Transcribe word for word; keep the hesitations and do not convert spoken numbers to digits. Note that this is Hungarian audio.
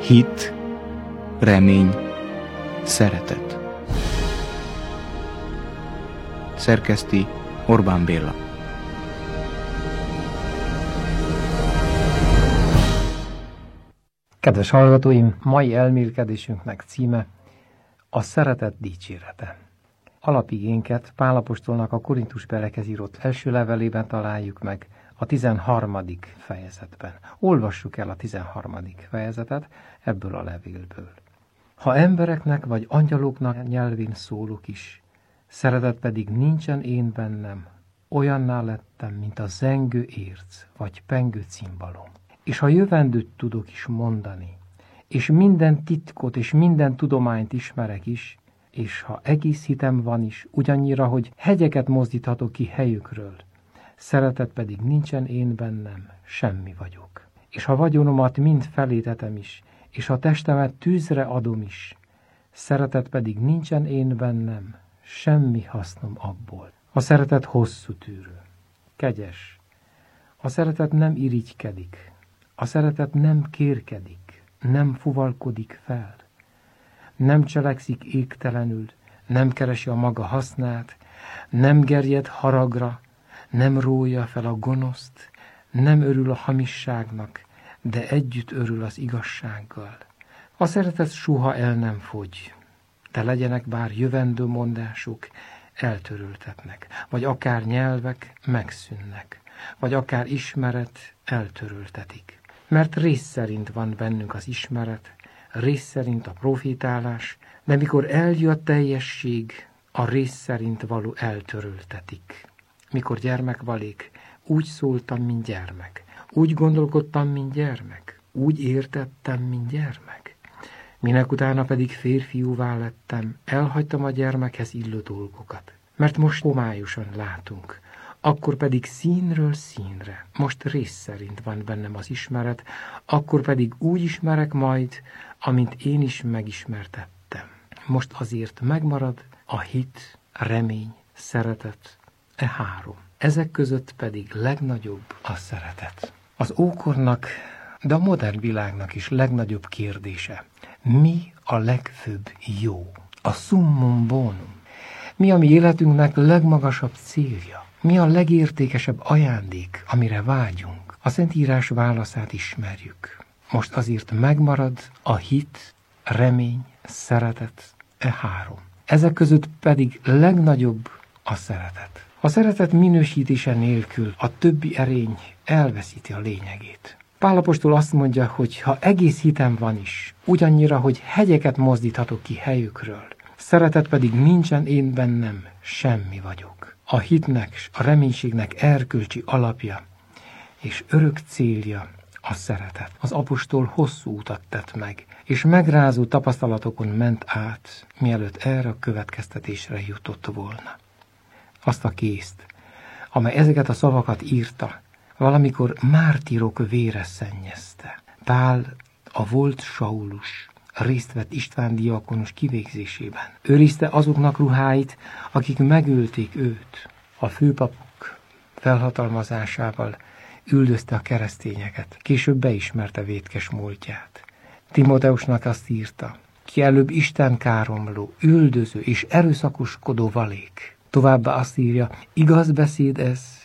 hit, remény, szeretet. Szerkeszti Orbán Béla. Kedves hallgatóim, mai elmélkedésünknek címe a szeretet dicsérete. Alapigénket Pál apostolnak a Korintusbeliekhez írott első levelében találjuk meg, a tizenharmadik fejezetben. Olvassuk el a tizenharmadik fejezetet ebből a levélből. Ha embereknek vagy angyaloknak nyelvén szólok is, szeretet pedig nincsen én bennem, olyanná lettem, mint a zengő érc vagy pengő cimbalom. És ha jövendőt tudok is mondani, és minden titkot és minden tudományt ismerek is, és ha egész hitem van is, ugyannyira, hogy hegyeket mozdíthatok ki helyükről, szeretet pedig nincsen én bennem, semmi vagyok. És ha vagyonomat mind felétetem is, és ha testemet tűzre adom is, szeretet pedig nincsen én bennem, semmi hasznom abból. A szeretet hosszú tűrő, kegyes. A szeretet nem irigykedik. A szeretet nem kérkedik, nem fuvalkodik fel. Nem cselekszik égtelenül, nem keresi a maga hasznát, nem gerjed haragra, nem rója fel a gonoszt, nem örül a hamisságnak, de együtt örül az igazsággal. A szeretet soha el nem fogy, de legyenek bár jövendő mondások, eltöröltetnek, vagy akár nyelvek megszűnnek, vagy akár ismeret eltöröltetik. Mert rész szerint van bennünk az ismeret, rész szerint a profétálás, de mikor eljön a teljesség, a rész szerint való eltöröltetik. Mikor gyermek valék, úgy szóltam, mint gyermek, úgy gondolkodtam, mint gyermek, úgy értettem, mint gyermek. Minek utána pedig férfiúvá lettem, elhagytam a gyermekhez illő dolgokat. Mert most homályosan látunk, akkor pedig színről színre, most rész szerint van bennem az ismeret, akkor pedig úgy ismerek majd, amint én is megismertettem. Most azért megmarad a hit, remény, szeretet, e három. Ezek között pedig legnagyobb a szeretet. Az ókornak, de a modern világnak is legnagyobb kérdése. Mi a legfőbb jó? A summum bonum. Mi a mi életünknek legmagasabb célja? Mi a legértékesebb ajándék, amire vágyunk? A Szentírás válaszát ismerjük. Most azért megmarad a hit, remény, szeretet, e három. Ezek között pedig legnagyobb a szeretet. A szeretet minősítése nélkül a többi erény elveszíti a lényegét. Pál apostol azt mondja, hogy ha egész hitem van is, ugyannyira, hogy hegyeket mozdíthatok ki helyükről, szeretet pedig nincsen én bennem, semmi vagyok. A hitnek, a reménységnek erkölcsi alapja és örök célja a szeretet. Az apostol hosszú utat tett meg, és megrázó tapasztalatokon ment át, mielőtt erre a következtetésre jutott volna. Azt a készt, amely ezeket a szavakat írta, valamikor mártírok vére szennyezte. Pál, a volt Saulus, részt vett István diakonus kivégzésében. Őrizte azoknak ruháit, akik megölték őt. A főpapok felhatalmazásával üldözte a keresztényeket. Később beismerte vétkes múltját. Timóteusnak azt írta, ki előbb Isten káromló, üldöző és erőszakoskodó valék. Továbbá azt írja, igaz beszéd ez,